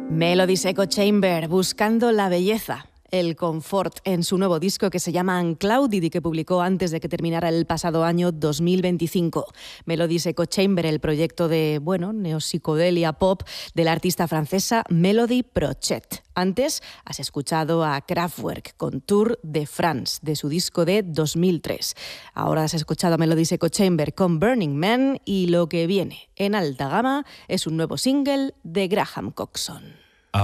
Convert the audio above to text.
Melody's Echo Chamber, buscando la belleza, el confort en su nuevo disco que se llama Unclouded y que publicó antes de que terminara el pasado año 2025. Melody's Echo Chamber, el proyecto de, neopsicodelia pop de la artista francesa Melody Prochet. Antes has escuchado a Kraftwerk con Tour de France, de su disco de 2003. Ahora has escuchado a Melody's Echo Chamber con Burning Man y lo que viene en alta gama es un nuevo single de Graham Coxon.